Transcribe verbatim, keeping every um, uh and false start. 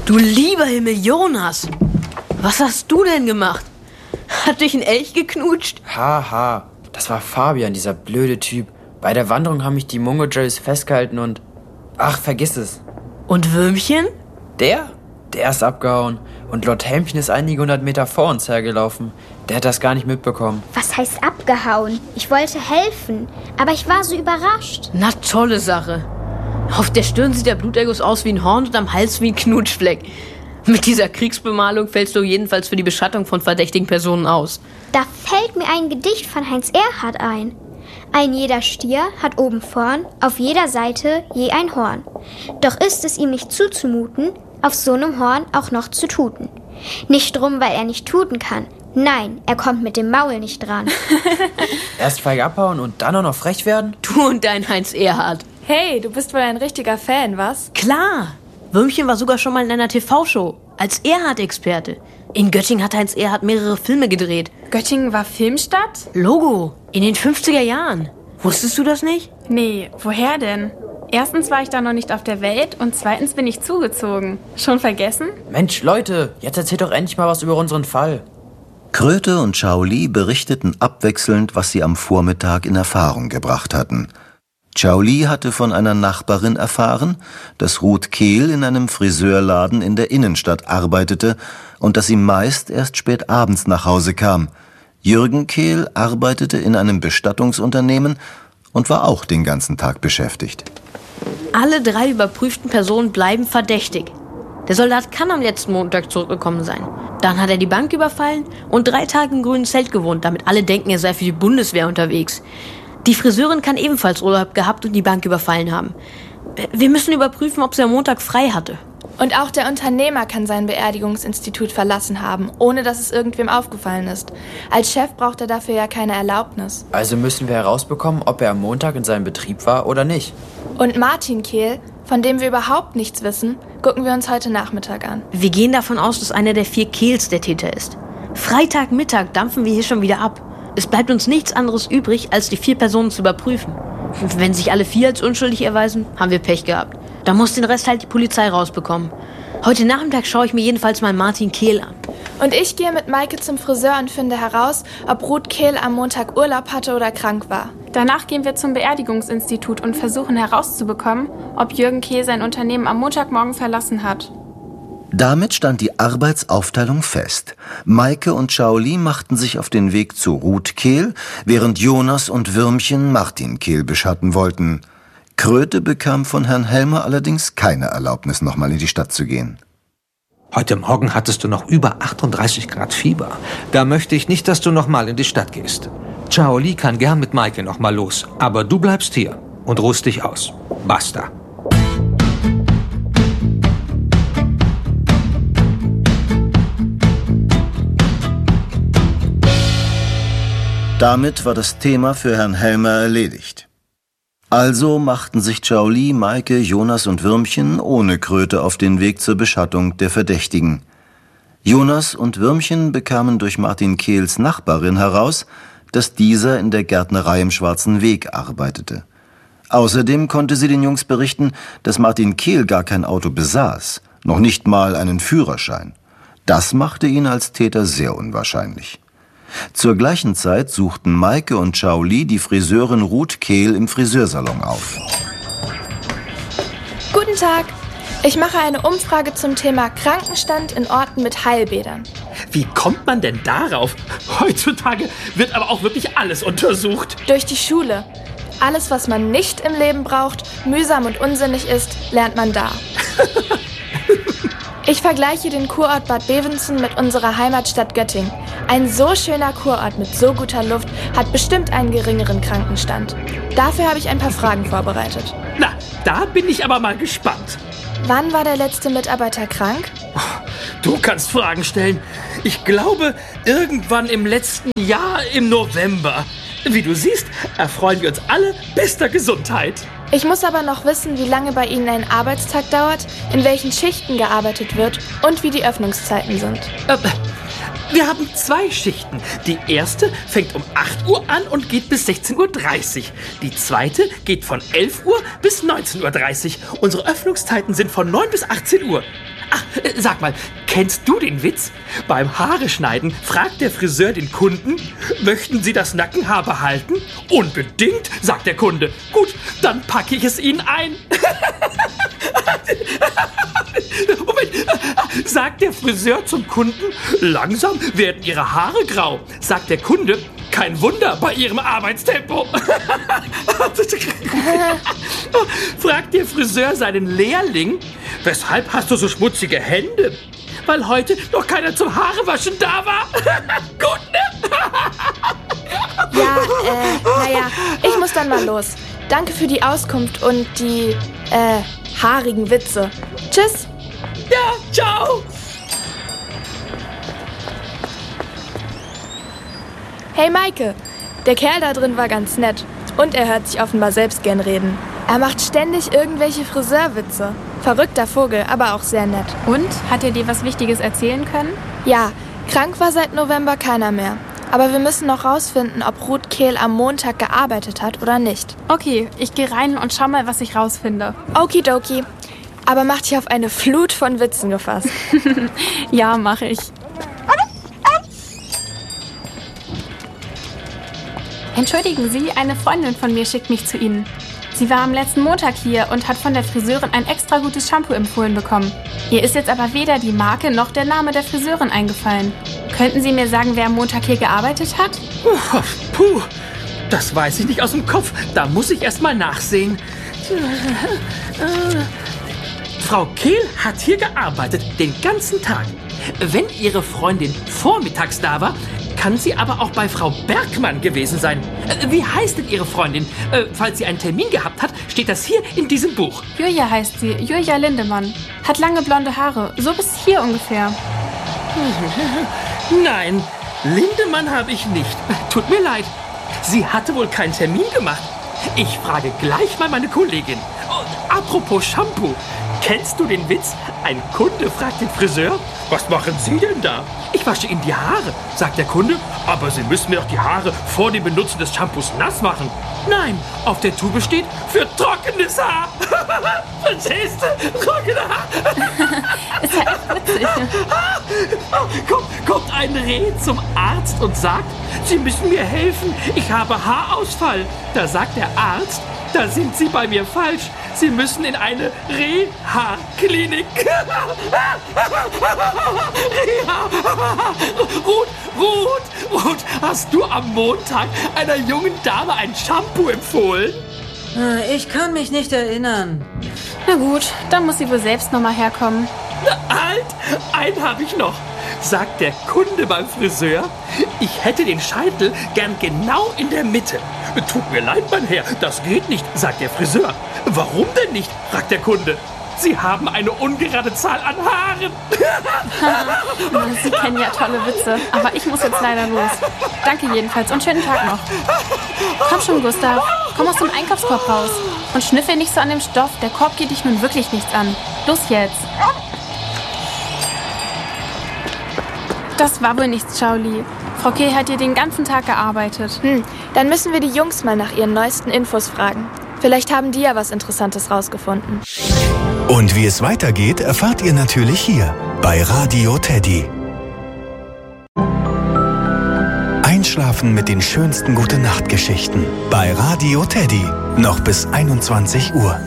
Du lieber Himmel, Jonas! Was hast du denn gemacht? Hat dich ein Elch geknutscht? Haha, das war Fabian, dieser blöde Typ. Bei der Wanderung haben mich die Mungo Jerrys festgehalten und... Ach, vergiss es. Und Würmchen? Der? Der ist abgehauen. Und Lord Helmchen ist einige hundert Meter vor uns hergelaufen. Der hat das gar nicht mitbekommen. Was heißt abgehauen? Ich wollte helfen, aber ich war so überrascht. Na, tolle Sache. Auf der Stirn sieht der Bluterguss aus wie ein Horn und am Hals wie ein Knutschfleck. Mit dieser Kriegsbemalung fällst du jedenfalls für die Beschattung von verdächtigen Personen aus. Da fällt mir ein Gedicht von Heinz Erhardt ein. Ein jeder Stier hat oben vorn, auf jeder Seite je ein Horn. Doch ist es ihm nicht zuzumuten, auf so einem Horn auch noch zu tuten. Nicht drum, weil er nicht tuten kann. Nein, er kommt mit dem Maul nicht dran. Erst feig abhauen und dann auch noch frech werden? Du und dein Heinz Erhardt. Hey, du bist wohl ein richtiger Fan, was? Klar. Würmchen war sogar schon mal in einer T V-Show. Als Erhardt-Experte. In Göttingen hat Heinz Erhardt mehrere Filme gedreht. Göttingen war Filmstadt? Logo. In den fünfziger Jahren. Wusstest du das nicht? Nee, woher denn? Erstens war ich da noch nicht auf der Welt und zweitens bin ich zugezogen. Schon vergessen? Mensch, Leute, jetzt erzählt doch endlich mal was über unseren Fall. Kröte und Shaoli berichteten abwechselnd, was sie am Vormittag in Erfahrung gebracht hatten. Shaoli hatte von einer Nachbarin erfahren, dass Ruth Kehl in einem Friseurladen in der Innenstadt arbeitete und dass sie meist erst spät abends nach Hause kam. Jürgen Kehl arbeitete in einem Bestattungsunternehmen und war auch den ganzen Tag beschäftigt. Alle drei überprüften Personen bleiben verdächtig. Der Soldat kann am letzten Montag zurückgekommen sein. Dann hat er die Bank überfallen und drei Tage im grünen Zelt gewohnt, damit alle denken, er sei für die Bundeswehr unterwegs. Die Friseurin kann ebenfalls Urlaub gehabt und die Bank überfallen haben. Wir müssen überprüfen, ob sie am Montag frei hatte. Und auch der Unternehmer kann sein Beerdigungsinstitut verlassen haben, ohne dass es irgendwem aufgefallen ist. Als Chef braucht er dafür ja keine Erlaubnis. Also müssen wir herausbekommen, ob er am Montag in seinem Betrieb war oder nicht. Und Martin Kehl, von dem wir überhaupt nichts wissen, gucken wir uns heute Nachmittag an. Wir gehen davon aus, dass einer der vier Kehls der Täter ist. Freitagmittag dampfen wir hier schon wieder ab. Es bleibt uns nichts anderes übrig, als die vier Personen zu überprüfen. Wenn sich alle vier als unschuldig erweisen, haben wir Pech gehabt. Dann muss den Rest halt die Polizei rausbekommen. Heute Nachmittag schaue ich mir jedenfalls mal Martin Kehl an. Und ich gehe mit Maike zum Friseur und finde heraus, ob Ruth Kehl am Montag Urlaub hatte oder krank war. Danach gehen wir zum Beerdigungsinstitut und versuchen herauszubekommen, ob Jürgen Kehl sein Unternehmen am Montagmorgen verlassen hat. Damit stand die Arbeitsaufteilung fest. Maike und Shaoli machten sich auf den Weg zu Ruth Kehl, während Jonas und Würmchen Martin Kehl beschatten wollten. Kröte bekam von Herrn Helmer allerdings keine Erlaubnis, nochmal in die Stadt zu gehen. Heute Morgen hattest du noch über achtunddreißig Grad Fieber. Da möchte ich nicht, dass du nochmal in die Stadt gehst. Shaoli kann gern mit Maike nochmal los, aber du bleibst hier und ruhst dich aus. Basta. Damit war das Thema für Herrn Helmer erledigt. Also machten sich Shaoli, Maike, Jonas und Würmchen ohne Kröte auf den Weg zur Beschattung der Verdächtigen. Jonas und Würmchen bekamen durch Martin Kehls Nachbarin heraus, dass dieser in der Gärtnerei im Schwarzen Weg arbeitete. Außerdem konnte sie den Jungs berichten, dass Martin Kehl gar kein Auto besaß, noch nicht mal einen Führerschein. Das machte ihn als Täter sehr unwahrscheinlich. Zur gleichen Zeit suchten Maike und Shaoli die Friseurin Ruth Kehl im Friseursalon auf. Guten Tag. Ich mache eine Umfrage zum Thema Krankenstand in Orten mit Heilbädern. Wie kommt man denn darauf? Heutzutage wird aber auch wirklich alles untersucht. Durch die Schule. Alles, was man nicht im Leben braucht, mühsam und unsinnig ist, lernt man da. Ich vergleiche den Kurort Bad Bevensen mit unserer Heimatstadt Göttingen. Ein so schöner Kurort mit so guter Luft hat bestimmt einen geringeren Krankenstand. Dafür habe ich ein paar Fragen vorbereitet. Na, da bin ich aber mal gespannt. Wann war der letzte Mitarbeiter krank? Du kannst Fragen stellen. Ich glaube, irgendwann im letzten Jahr im November. Wie du siehst, erfreuen wir uns alle bester Gesundheit. Ich muss aber noch wissen, wie lange bei Ihnen ein Arbeitstag dauert, in welchen Schichten gearbeitet wird und wie die Öffnungszeiten sind. Äh, wir haben zwei Schichten. Die erste fängt um acht Uhr an und geht bis sechzehn Uhr dreißig. Die zweite geht von elf Uhr bis neunzehn Uhr dreißig. Unsere Öffnungszeiten sind von neun bis achtzehn Uhr. Ach, sag mal, kennst du den Witz? Beim Haare schneiden fragt der Friseur den Kunden, möchten Sie das Nackenhaar behalten? Unbedingt, sagt der Kunde. Gut, dann packe ich es Ihnen ein. Moment, sagt der Friseur zum Kunden, langsam werden Ihre Haare grau. Sagt der Kunde, kein Wunder bei Ihrem Arbeitstempo. Fragt der Friseur seinen Lehrling, weshalb hast du so schmutzige Hände? Weil heute noch keiner zum Haarewaschen da war. Gut, ne? Ja, äh, naja, ich muss dann mal los. Danke für die Auskunft und die, äh, haarigen Witze. Tschüss. Ja, ciao. Hey Maike, der Kerl da drin war ganz nett. Und er hört sich offenbar selbst gern reden. Er macht ständig irgendwelche Friseurwitze. Verrückter Vogel, aber auch sehr nett. Und? Hat er dir was Wichtiges erzählen können? Ja, krank war seit November keiner mehr. Aber wir müssen noch rausfinden, ob Ruth Kehl am Montag gearbeitet hat oder nicht. Okay, ich gehe rein und schau mal, was ich rausfinde. Okidoki. Aber mach dich auf eine Flut von Witzen gefasst. Ja, mache ich. Entschuldigen Sie, eine Freundin von mir schickt mich zu Ihnen. Sie war am letzten Montag hier und hat von der Friseurin ein extra gutes Shampoo empfohlen bekommen. Ihr ist jetzt aber weder die Marke noch der Name der Friseurin eingefallen. Könnten Sie mir sagen, wer am Montag hier gearbeitet hat? Puh, puh, das weiß ich nicht aus dem Kopf. Da muss ich erst mal nachsehen. Frau Kehl hat hier gearbeitet, den ganzen Tag. Wenn Ihre Freundin vormittags da war, kann sie aber auch bei Frau Bergmann gewesen sein. Wie heißt denn Ihre Freundin? Äh, falls sie einen Termin gehabt hat, steht das hier in diesem Buch. Julia heißt sie, Julia Lindemann. Hat lange blonde Haare, so bis hier ungefähr. Nein, Lindemann habe ich nicht. Tut mir leid. Sie hatte wohl keinen Termin gemacht. Ich frage gleich mal meine Kollegin. Und apropos Shampoo. Kennst du den Witz? Ein Kunde fragt den Friseur, was machen Sie denn da? Ich wasche Ihnen die Haare, sagt der Kunde, aber Sie müssen mir doch die Haare vor dem Benutzen des Shampoos nass machen. Nein, auf der Tube steht für trockenes Haar. Verstehst du? Trockene Haar. Ist ja echt witzig. Kommt, kommt ein Reh zum Arzt und sagt, Sie müssen mir helfen, ich habe Haarausfall. Da sagt der Arzt, da sind Sie bei mir falsch. Sie müssen in eine Reha-Klinik. Reha. Ruth, Ruth, Ruth, hast du am Montag einer jungen Dame ein Shampoo empfohlen? Ich kann mich nicht erinnern. Na gut, dann muss sie wohl selbst noch mal herkommen. Na, halt, einen habe ich noch. Sagt der Kunde beim Friseur, ich hätte den Scheitel gern genau in der Mitte. Tut mir leid, mein Herr, das geht nicht, sagt der Friseur. Warum denn nicht, fragt der Kunde. Sie haben eine ungerade Zahl an Haaren. Sie kennen ja tolle Witze, aber ich muss jetzt leider los. Danke jedenfalls und schönen Tag noch. Komm schon, Gustav, komm aus dem Einkaufskorb raus. Und schnüffel nicht so an dem Stoff, der Korb geht dich nun wirklich nichts an. Los jetzt. Das war wohl nichts, Shaoli. Frau Kehl hat hier den ganzen Tag gearbeitet. Hm, dann müssen wir die Jungs mal nach ihren neuesten Infos fragen. Vielleicht haben die ja was Interessantes rausgefunden. Und wie es weitergeht, erfahrt ihr natürlich hier bei Radio Teddy. Einschlafen mit den schönsten Gute-Nacht-Geschichten bei Radio Teddy. Noch bis einundzwanzig Uhr.